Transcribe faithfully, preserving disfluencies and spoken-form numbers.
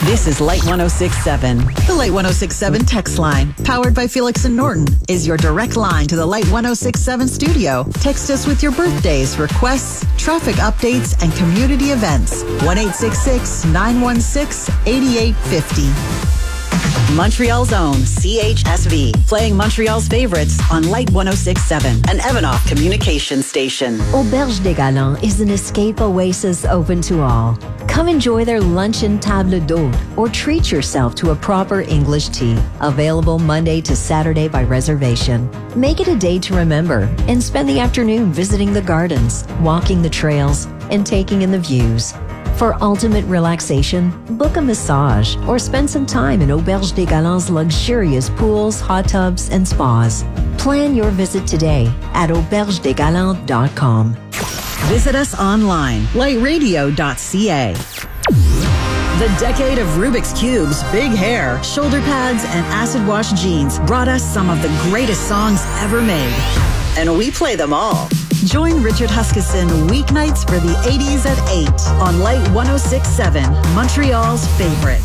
This is Light one oh six point seven. The Light one oh six point seven text line, powered by Felix and Norton, is your direct line to the Light one oh six point seven studio. Text us with your birthdays, requests, traffic updates, and community events. one eight six six, nine one six, eight eight five zero. Montreal's own C H S V, playing Montreal's favorites on Light one oh six point seven, an Evanoff communication station. Auberge des Galants is an escape oasis open to all. Come enjoy their luncheon table d'hôte or treat yourself to a proper English tea. Available Monday to Saturday by reservation. Make it a day to remember and spend the afternoon visiting the gardens, walking the trails, and taking in the views. For ultimate relaxation, book a massage or spend some time in Auberge des Galants' luxurious pools, hot tubs, and spas. Plan your visit today at auberge des galants dot com. Visit us online, light radio dot c a. The decade of Rubik's Cubes, big hair, shoulder pads, and acid wash jeans brought us some of the greatest songs ever made. And we play them all. Join Richard Huskisson weeknights for the eighties at eight on Light one oh six point seven, Montreal's favorite.